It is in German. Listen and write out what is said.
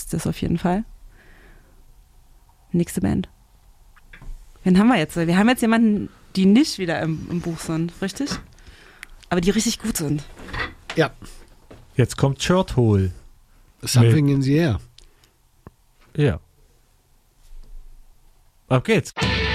das auf jeden Fall. Nächste Band. Wen haben wir jetzt? Wir haben jetzt jemanden, die nicht wieder im Buch sind, richtig? Aber die richtig gut sind. Ja. Jetzt kommt Shirthole. Something in the air. Ja. Ab geht's.